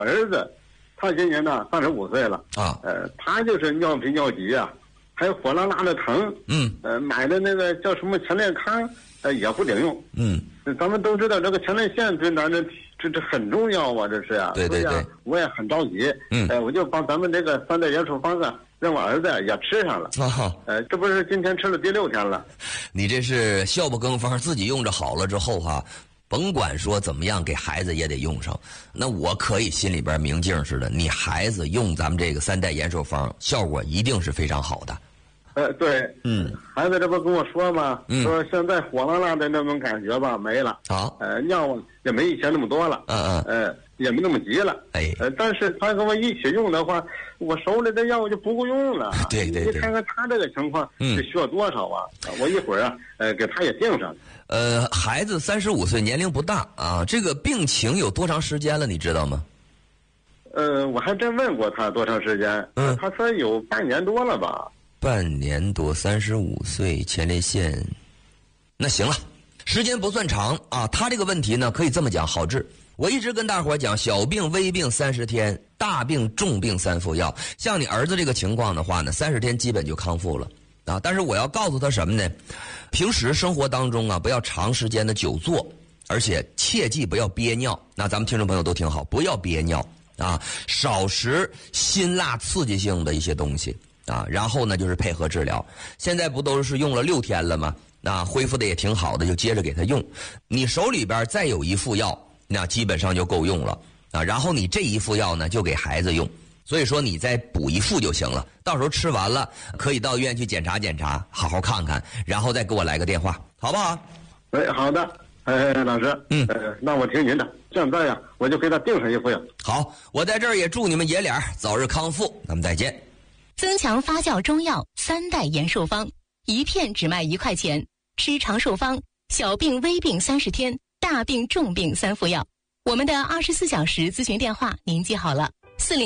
儿子，他今年呢35岁了啊， 他就是尿频尿急啊，还有火辣辣的疼，买的那个叫什么前列康，也不顶用，咱们都知道这个前列腺对男人这很重要啊，这是啊， 对对对， 我也很着急，我就把咱们这个3代元首方啊，让我儿子也吃上了，这不是今天吃了第6天了。 你这是笑不更方，自己用着好了之后哈，甭管说怎么样，给孩子也得用上。那我可以心里边明镜似的，你孩子用咱们这个3代延寿方，效果一定是非常好的。 对，孩子这不跟我说吗？说现在火辣辣的那种感觉吧没了，尿也没以前那么多了，也没那么急了，但是他跟我一起用的话，我手里的药就不够用了。 对， 你看看他这个情况，是需要多少啊？我一会儿啊，给他也定上。 孩子35岁，年龄不大啊，这个病情有多长时间了？你知道吗？ 我还真问过他多长时间，他说有半年多了吧。 半年多，35岁，前列腺，那行了，时间不算长啊。他这个问题呢，可以这么讲，好治。我一直跟大伙讲，小病微病30天，大病重病3副药。像你儿子这个情况的话呢，30天基本就康复了啊。但是我要告诉他什么呢？平时生活当中啊，不要长时间的久坐，而且切记不要憋尿。那咱们听众朋友都听好，不要憋尿啊，少食辛辣刺激性的一些东西。然后呢，就是配合治疗。现在不都是用了6天了吗？恢复的也挺好的，就接着给他用。你手里边再有1副药，那基本上就够用了然后你这1副药呢，就给孩子用。所以说你再补1副就行了。到时候吃完了，可以到医院去检查检查，好好看看，然后再给我来个电话，好不好？ 好的。老师，那我听您的。现在呀，我就给他定上1副药。 好，我在这儿也祝你们爷俩早日康复。咱们再见。 增强发酵中药3代延寿方，1片只卖1块钱，吃长寿方，小病微病30天，大病重病3副药。我们的24小时咨询电话您记好了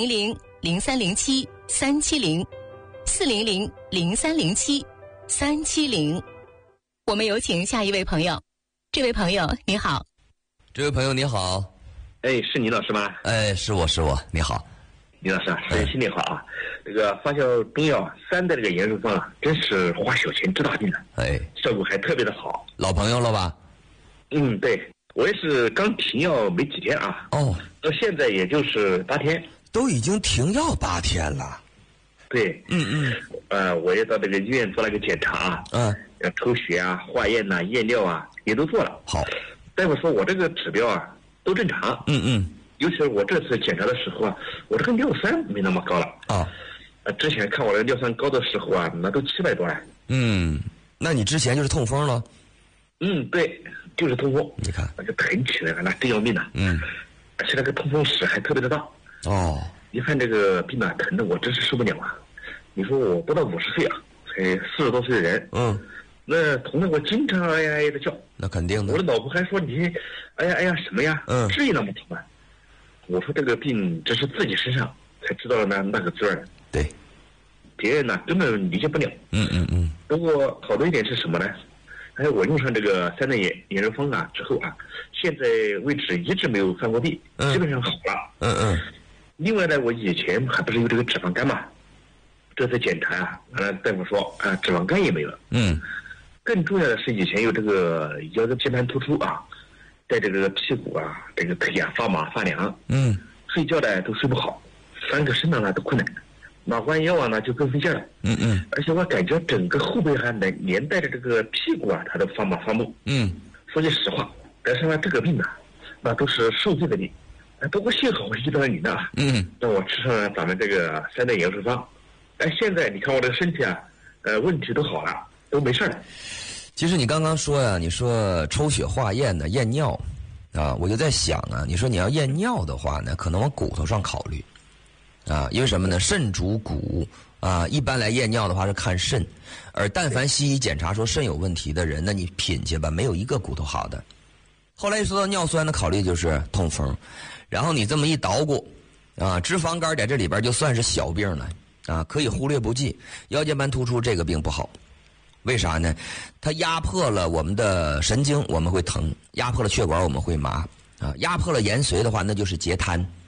，400-0307-370，400-0307-370。我们有请下一位朋友。这位朋友你好。 这位朋友你好。 是倪老师吗？ 是我，你好。 倪老师，首先新年好啊！这个发酵中药3代这个延寿方啊，真是花小钱治大病的，效果还特别的好。 老朋友了吧？ 对，我也是刚停药没几天啊。到现在也就是8天。 都已经停药8天了。 对，我也到这个医院做了个检查啊，抽血啊、化验呐、验尿啊也都做了。 好， 大夫说我这个指标啊都正常。尤其是我这次检查的时候啊，我这个尿酸没那么高了之前看我这个尿酸高的时候啊，那都700多了。 那你之前就是痛风了？ 对，就是痛风。 你看， 那就疼起来了，那真要命了。而且那个痛风史还特别的大。一看这个病啊，疼的我真是受不了啊！你说我不到50岁啊，才40多岁的人，那疼的我经常哎呀的叫。 那肯定的。 我的老婆还说你，哎呀什么呀？至于那么疼吗？我说这个病只是自己身上才知道了那个滋味。 对， 别人呢根本理解不了。不过好的一点是什么呢？我用上这个3代延寿方啊之后啊，现在为止一直没有犯过病，基本上好了。另外呢，我以前还不是有这个脂肪肝嘛，这次检查啊，大夫说脂肪肝也没了。更重要的是以前有这个腰椎间盘突出啊，在这个屁股啊、这个腿啊发麻发凉。睡觉呢都睡不好，翻个身呢都困难，拿完药啊呢就更费劲了。而且我感觉整个后背还连带着这个屁股啊，它都发麻发木。说句实话，但是呢这个病呢，那都是受罪的病。不过幸好我遇到了你呢，让我吃上了咱们这个3代延寿方。现在你看我这个身体啊，问题都好了，都没事了。 其实你刚刚说呀，你说抽血化验呢，验尿我就在想啊，你说你要验尿的话呢，可能往骨头上考虑因为什么呢？肾主骨一般来验尿的话是看肾，而但凡西医检查说肾有问题的人，那你品去吧，没有一个骨头好的。后来一说到尿酸的考虑就是痛风，然后你这么一捣鼓脂肪肝在这里边就算是小病了可以忽略不计。腰间盘突出这个病不好，为啥呢？它压迫了我们的神经，我们会疼；压迫了血管，我们会麻压迫了延髓的话，那就是结瘫